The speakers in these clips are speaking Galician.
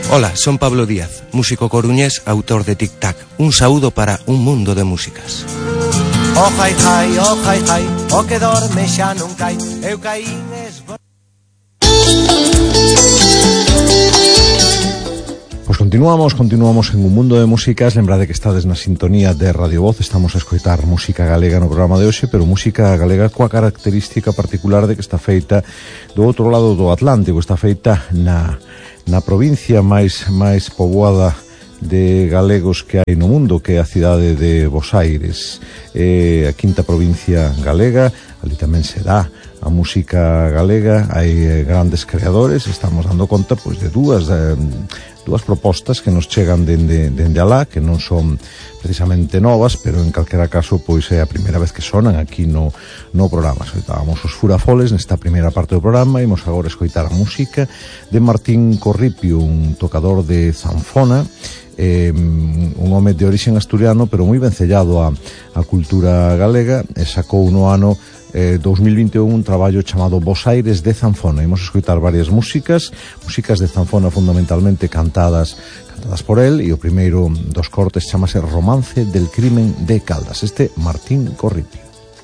Hola, son Pablo Díaz, músico coruñés, autor de Tic Tac. Un saúdo para un mundo de músicas. Oh, jai, jai, oh, jai, jai, o que dorme xa non cai, eu caín Pois continuamos en un mundo de músicas. Lembrade que estades na sintonía de Radio Voz. Estamos a escoitar música galega no programa de hoxe, pero música galega coa característica particular de que está feita do outro lado do Atlántico. Está feita na provincia máis poboada de galegos que hai no mundo, que é a cidade de Bos Aires, a quinta provincia galega. Ali tamén se dá a música galega, hai grandes creadores. Estamos dando conta pois de dúas propostas que nos chegan dende alá, que non son precisamente novas, pero en calquera caso pois é a primeira vez que sonan aquí no programa. Escoitábamos os Furafoles nesta primeira parte do programa. Imos agora escoitar a música de Martín Corripio, un tocador de zanfona, un home de origen asturiano pero moi vencellado á cultura galega, e sacou no ano 2021 un traballo chamado Bos Aires de Zanfona. Imos escoitar varias músicas de zanfona fundamentalmente cantadas por él, e o primeiro dos cortes chamase Romance del crimen de Caldas, este Martín Corripio.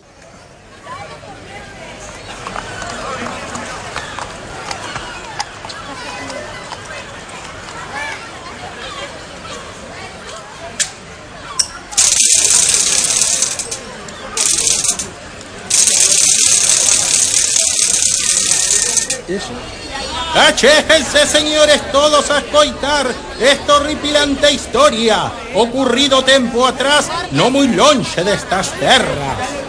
Achéjense, señores, todos a escoitar esta horripilante historia ocurrido tempo atrás no muy longe destas terras.